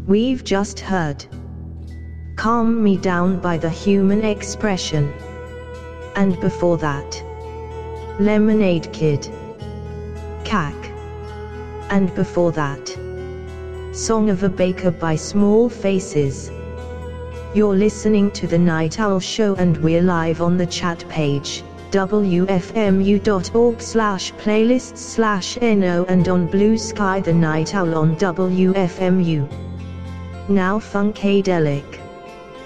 We've just heard Calm Me Down by The Human Expression. And before that, Lemonade Kid, Cack. And before that, Song of a Baker by Small Faces. You're listening to The Night Owl Show, and we're live on the chat page, wfmu.org/playlists/no, and on Blue Sky The Night Owl on WFMU. Now Funkadelic.